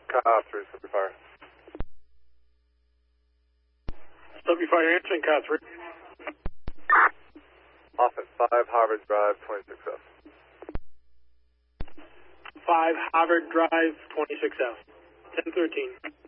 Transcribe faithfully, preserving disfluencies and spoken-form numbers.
Car three, Subby Fire. Subby Fire answering, Car three. Off at five Harvard Drive, twenty-six F. five Harvard Drive, twenty-six F. ten thirteen.